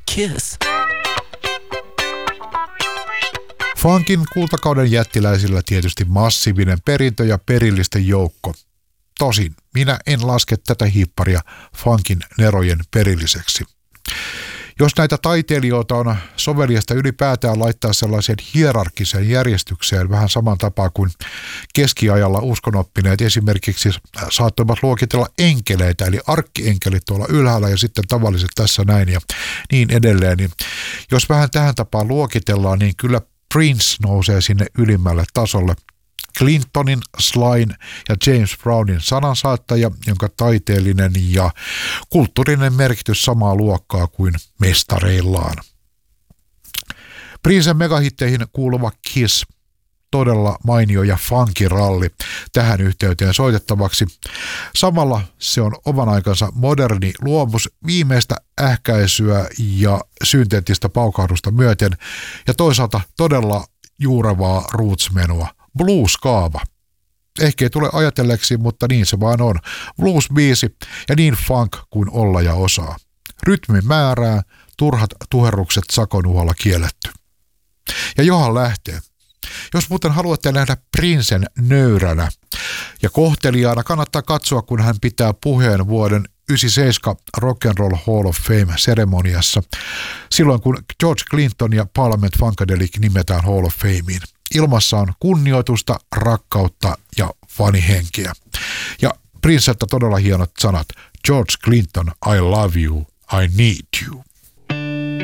Kiss. Funkin kultakauden jättiläisillä tietysti massiivinen perintö ja perillisten joukko. Tosin minä en laske tätä hiipparia funkin nerojen perilliseksi. Jos näitä taiteilijoita on soveliasta ylipäätään laittaa sellaiseen hierarkiseen järjestykseen vähän saman tapaa kuin keskiajalla uskonoppineet esimerkiksi saattoivat luokitella enkeleitä, eli arkkienkeli tuolla ylhäällä ja sitten tavalliset tässä näin ja niin edelleen, niin jos vähän tähän tapaan luokitellaan, niin kyllä Prince nousee sinne ylimmälle tasolle. Clintonin, Slyn ja James Brownin sanansaattaja, jonka taiteellinen ja kulttuurinen merkitys samaa luokkaa kuin mestareillaan. Princen megahitteihin kuuluva Kiss, todella mainio ja funkiralli tähän yhteyteen soitettavaksi. Samalla se on oman aikansa moderni luomus viimeistä ähkäisyä ja synteettistä paukahdusta myöten ja toisaalta todella juurevaa roots-menua. Blues-kaava. Ehkä ei tule ajatelleeksi, mutta niin se vaan on. Blues-biisi ja niin funk kuin olla ja osaa. Rytmi määrää, turhat tuherrukset sakon uhalla kielletty. Ja johan lähtee. Jos muuten haluatte nähdä Princen nöyränä ja kohteliaana, kannattaa katsoa, kun hän pitää puheen vuoden 1997 Rock and Roll Hall of Fame-seremoniassa, silloin kun George Clinton ja Parliament Funkadelic nimetään Hall of Fameen. Ilmassa on kunnioitusta, rakkautta ja fanihenkeä. Ja Princeltä todella hienot sanat. George Clinton, I love you, I need you.